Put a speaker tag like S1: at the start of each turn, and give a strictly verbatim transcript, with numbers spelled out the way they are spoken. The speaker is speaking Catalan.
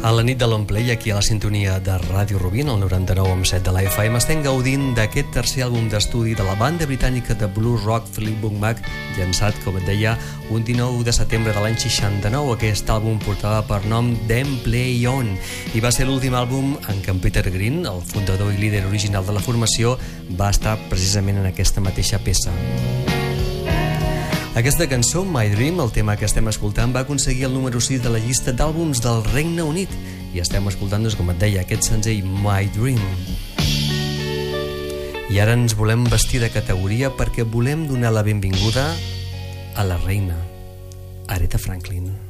S1: A la nit de l'Onplay, aquí a la sintonia de Ràdio Rubí, en el noranta-nou coma set de la F M, estem gaudint d'aquest tercer àlbum d'estudi de la banda britànica de blues rock Fleetwood Mac, llançat, com et deia, un dinou de setembre de l'any seixanta-nou. Aquest àlbum portava per nom Then Play On i va ser l'últim àlbum en què en Peter Green, el fundador i líder original de la formació, va estar precisament en aquesta mateixa peça. Aquesta cançó, My Dream, el tema que estem escoltant, va aconseguir el número sis de la llista d'àlbums del Regne Unit i estem escoltant, doncs, com et deia, aquest senzill My Dream. I ara ens volem vestir de categoria perquè volem donar la benvinguda a la reina, Aretha Franklin.